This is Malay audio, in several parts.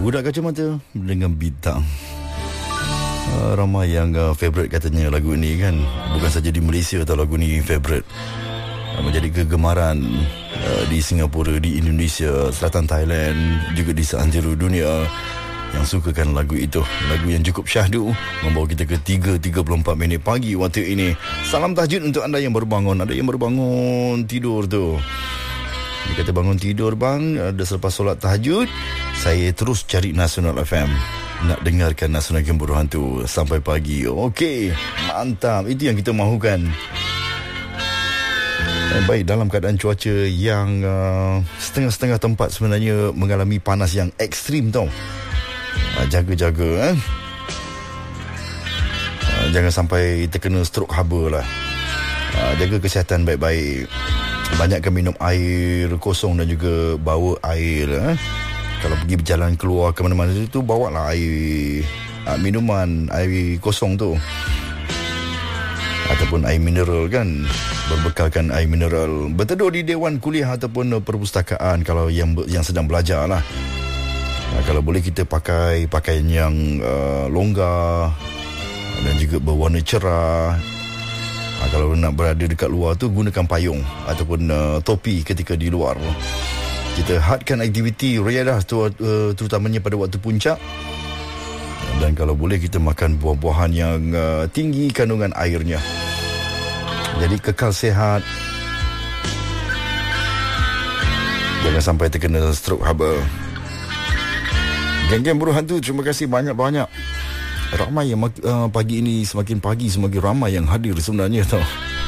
Budak Kacamata dengan Bintang. Ramai yang favourite katanya lagu ni kan. Bukan saja di Malaysia atau lagu ni favourite, menjadi kegemaran di Singapura, di Indonesia, selatan Thailand, juga di seantero dunia yang sukakan lagu itu. Lagu yang cukup syahdu, membawa kita ke 3.34 minit pagi waktu ini. Salam tahajud untuk anda yang baru bangun. Ada yang baru bangun tidur tu, dia kata bangun tidur bang, ada selepas solat tahajud, saya terus cari Nasional FM, nak dengarkan Nasional Gembor Hantu sampai pagi. Okey, mantap. Itu yang kita mahukan. Baik, dalam keadaan cuaca yang setengah-setengah tempat sebenarnya mengalami panas yang ekstrim tau. Jaga-jaga jangan sampai terkena stroke haba lah. Jaga kesihatan baik-baik. Banyakkan minum air kosong dan juga bawa air. Kalau pergi berjalan keluar ke mana-mana tu, bawa lah air, minuman, air kosong tu, ataupun air mineral kan. Berbekalkan air mineral. Berteduh di dewan kuliah ataupun perpustakaan kalau yang sedang belajar lah. Kalau boleh kita pakai pakaian yang longgar dan juga berwarna cerah. Kalau nak berada dekat luar tu, gunakan payung ataupun topi ketika di luar. Kita hadkan aktiviti riadah terutamanya pada waktu puncak. Dan kalau boleh kita makan buah-buahan yang tinggi kandungan airnya. Jadi kekal sihat. Jangan sampai terkena stroke haba. Geng-geng Buruh Hantu, terima kasih banyak-banyak. Ramai yang pagi ini, semakin pagi semakin ramai yang hadir sebenarnya tau.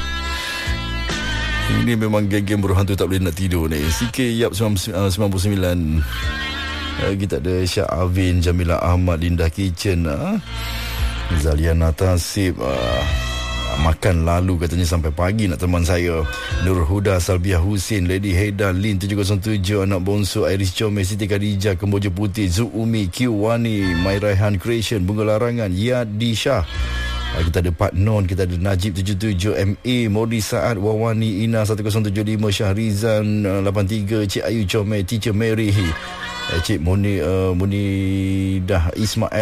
Ini memang geng-geng Buruh Hantu tak boleh nak tidur ni. CK Yap 99. Kita ada Syah Avin, Jamila Ahmad, Linda Kitchen, Zaliana Tasib, makan lalu katanya sampai pagi nak teman saya. Nur Huda, Salbiah Husin, Lady Haida, Lin 707, Anak Bonsu, Iris Comel, Siti Khadijah, Kemboja Putih, Zuumi, Q Wani, My Raihan Creation, Bunga Larangan, Yadi Shah. Kita ada Pak Non, kita ada Najib 77, MA, Modi Saad, Wawani, Ina 1075, Syahrizan 83, Cik Ayu Comel, Teacher Mary, Cik Munidah Ismail,